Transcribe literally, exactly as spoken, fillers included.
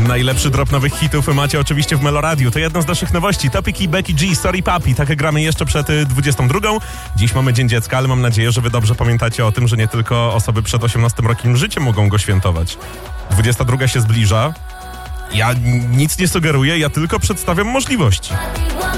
Najlepszy drop nowych hitów macie oczywiście w Meloradiu. To jedna z naszych nowości. Topic i Becky G, Sorry Papi. Tak gramy jeszcze przed y, dwudziestą drugą. Dziś mamy Dzień Dziecka, ale mam nadzieję, że wy dobrze pamiętacie o tym, że nie tylko osoby przed osiemnastym rokiem życia mogą go świętować. dwudziesta druga się zbliża. Ja nic nie sugeruję, ja tylko przedstawiam możliwości.